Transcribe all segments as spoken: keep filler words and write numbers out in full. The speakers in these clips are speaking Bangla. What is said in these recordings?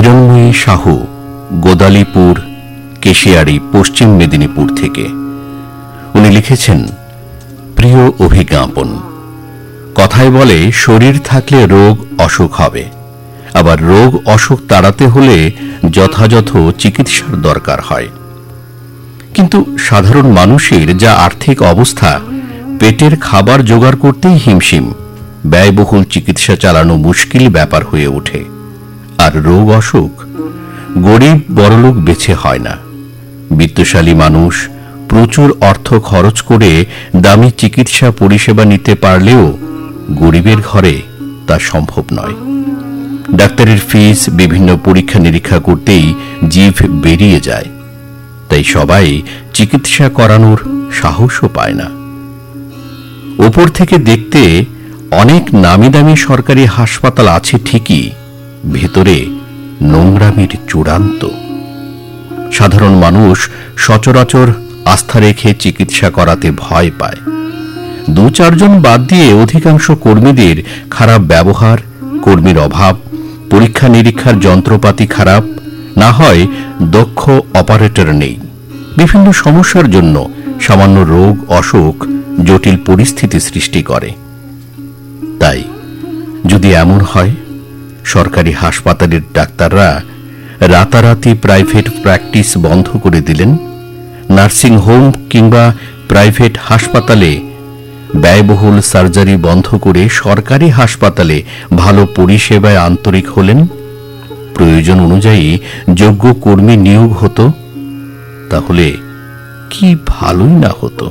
হিরণময়ী সাহু, গোদালিপুর, কেশিয়াড়ি, পশ্চিম মেদিনীপুর থেকে। উনি লিখেছেন, প্রিয় অভিজ্ঞাপন, কথায় বলে শরীর থাকলে রোগ অসুখ হবে, আবার রোগ অসুখ তাড়াতে হলে যথাযথ চিকিৎসার দরকার হয়। কিন্তু সাধারণ মানুষের যা আর্থিক অবস্থা, পেটের খাবার জোগাড় করতেই হিমশিম, ব্যয়বহুল চিকিৎসা চালানো মুশকিল ব্যাপার হয়ে ওঠে। আর রোগ অসুখ গরিব বড়লোক বেছে হয় না। বিত্তশালী মানুষ প্রচুর অর্থ খরচ করে দামি চিকিৎসা পরিষেবা নিতে পারলেও গরিবের ঘরে তা সম্ভব নয়। ডাক্তারের ফিস বিভিন্ন পরীক্ষা নিরীক্ষা করতেই জিভ বেরিয়ে যায়, তাই সবাই চিকিৎসা করানোর সাহসও পায় না। ওপর থেকে দেখতে অনেক নামি দামি সরকারি হাসপাতাল আছে ঠিকই, ভেতরে নোংরামির চূড়ান্ত। সাধারণ মানুষ সচরাচর আস্থা রেখে চিকিৎসা করাতে ভয় পায়। দু চারজন বাদ দিয়ে অধিকাংশ কর্মীদের খারাপ ব্যবহার, কর্মীর অভাব, পরীক্ষা নিরীক্ষার যন্ত্রপাতি খারাপ, না হয় দক্ষ অপারেটর নেই। বিভিন্ন সমস্যার জন্য সামান্য রোগ অসুখ জটিল পরিস্থিতি সৃষ্টি করে। তাই যদি এমন হয়, সরকারি হাসপাতালের ডাক্তাররা রাতারাতি প্রাইভেট প্র্যাকটিস বন্ধ করে দিলেন, নার্সিং হোম কিংবা প্রাইভেট হাসপাতালে ব্যয়বহুল সার্জারি বন্ধ করে সরকারি হাসপাতালে ভালো পরিষেবায় আন্তরিক হলেন, প্রয়োজন অনুযায়ী যোগ্য কর্মী নিয়োগ হতো, তাহলে কি ভালোই না হতো।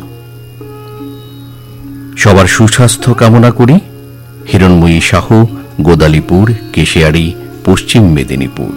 সবার সুস্বাস্থ্য কামনা করি। হিরণময়ী সাহু, গোদালিপুর, কেশিয়াড়ি, পশ্চিম মেদিনীপুর।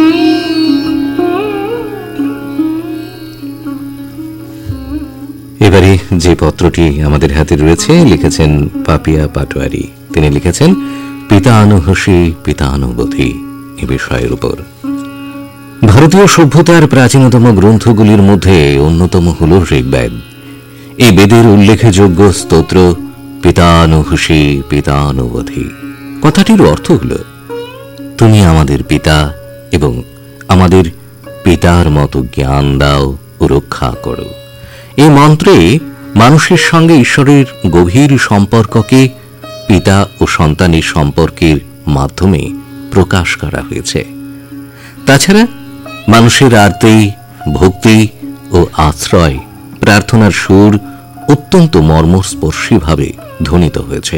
এবারে যে পত্রটি আমাদের হাতে রয়েছে, লিখেছেন পাপিয়া পাটোয়ারি। তিনি লিখেছেন, পিতানুহসী পিতানুবধি এ বিষয়ের উপর। ভারতীয় সভ্যতার প্রাচীনতম গ্রন্থগুলির মধ্যে অন্যতম হল ঋগ্বেদ। এই বেদের উল্লেখযোগ্য স্তোত্র পিতানুহসী পিতানুবধি। কথাটির অর্থ হল, তুমি আমাদের পিতা এবং আমাদের পিতার মতো জ্ঞান দাও ও রক্ষা করো। এই মন্ত্রে মানুষের সঙ্গে ঈশ্বরের গভীর সম্পর্ককে পিতা ও সন্তানের সম্পর্কের মাধ্যমে প্রকাশ করা হয়েছে। তাছাড়া মানুষের আর্তি, ভক্তি ও আশ্রয় প্রার্থনার সুর অত্যন্ত মর্মস্পর্শীভাবে ধ্বনিত হয়েছে।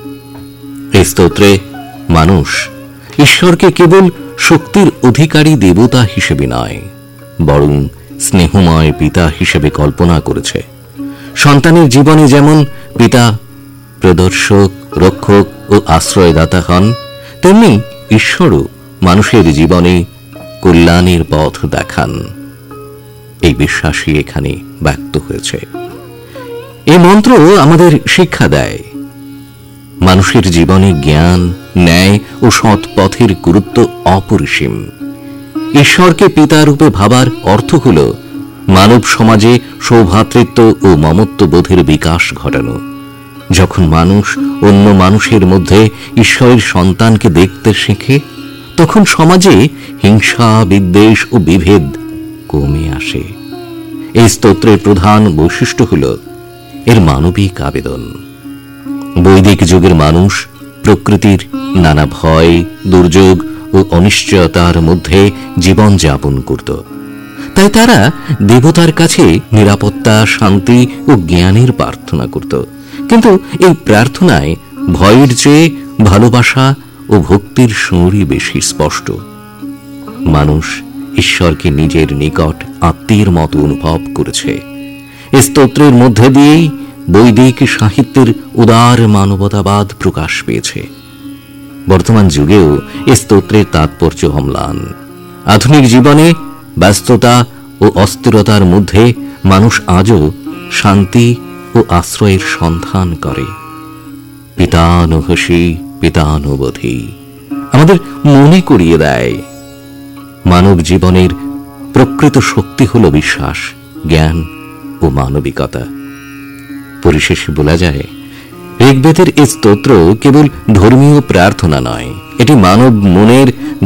এই স্তোত্রে মানুষ ঈশ্বরকে কেবল শক্তির অধিকারী দেবতা হিসেবে নয়, বরং স্নেহময় পিতা হিসেবে কল্পনা করেছে। সন্তানের জীবনে যেমন পিতা প্রদর্শক, রক্ষক ও আশ্রয়দাতা হন, তেমনি ঈশ্বরও মানুষের জীবনে কল্যাণের পথ দেখান। এই বিশ্বাসই এখানে ব্যক্ত হয়েছে। এই মন্ত্র আমাদের শিক্ষা দেয় মানুষের জীবনে জ্ঞান, ন্যায় ও সৎ পথের গুরুত্ব অপরিসীম। ঈশ্বরকে পিতারূপে ভাবার অর্থ হল মানব সমাজে সৌভ্রাতৃত্ব ও মমত্ববোধের বিকাশ ঘটানো। যখন মানুষ অন্য মানুষের মধ্যে ঈশ্বরের সন্তানকে দেখতে শেখে, তখন সমাজে হিংসা, বিদ্বেষ ও বিভেদ কমে আসে। এই স্তোত্রের প্রধান বৈশিষ্ট্য হল এর মানবিক আবেদন। বৈদিক যুগের মানুষ প্রকৃতির নানা ভয়, দুর্যোগ ও অনিশ্চয়তার মধ্যে জীবন যাপন করত। তাই তারা দেবতার কাছে নিরাপত্তা, শান্তি ও জ্ঞানের প্রার্থনা করত। কিন্তু এই প্রার্থনায় ভয়ের চেয়ে ভালোবাসা ও ভক্তির সুরই বেশি স্পষ্ট। মানুষ ঈশ্বরকে নিজের নিকট আত্মীয়ের মতো অনুভব করেছে। এই স্তোত্রের মধ্যে দিয়েই বৈদিক সাহিত্যের উদার মানবতাবাদ প্রকাশ পেয়েছে। বর্তমান যুগেও এই স্তোত্রের তাৎপর্য অম্লান। আধুনিক জীবনে ব্যস্ততা ও অস্থিরতার মধ্যে মানুষ আজও শান্তি ও আশ্রয়ের সন্ধান করে। পিতানুহসী পিতানুবধি আমাদের মনে করিয়ে দেয়, মানব জীবনের প্রকৃত শক্তি হল বিশ্বাস, জ্ঞান ও মানবিকতা। পরিশেষে বলা যায়, ঋগ্বেদের এই স্তোত্র কেবল ধর্মীয় প্রার্থনা নয়, এটি মানব মনের